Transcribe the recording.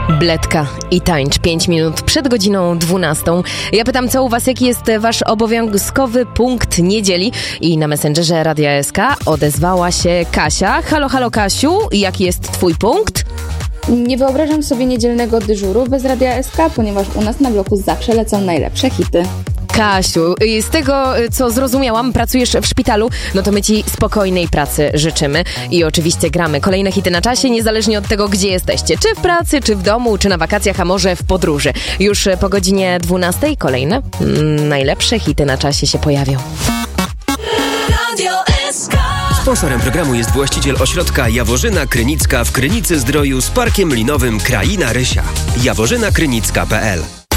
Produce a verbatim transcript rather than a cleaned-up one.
Bledka i tańcz pięć minut przed godziną dwunastą. Ja pytam, co u was, jaki jest wasz obowiązkowy punkt niedzieli? I na Messengerze Radia S K odezwała się Kasia. Halo, halo Kasiu, jaki jest twój punkt? Nie wyobrażam sobie niedzielnego dyżuru bez Radia S K, ponieważ u nas na bloku zawsze lecą najlepsze hity. Kasiu, z tego, co zrozumiałam, pracujesz w szpitalu, no to my ci spokojnej pracy życzymy i oczywiście gramy kolejne hity na czasie, niezależnie od tego, gdzie jesteście, czy w pracy, czy w domu, czy na wakacjach, a może w podróży. Już po godzinie dwunastej kolejne mm, najlepsze hity na czasie się pojawią. Radio S K. Sponsorem programu jest właściciel ośrodka Jaworzyna Krynicka w Krynicy Zdroju z parkiem linowym Kraina Rysia. jaworzyna krynicka kropka p l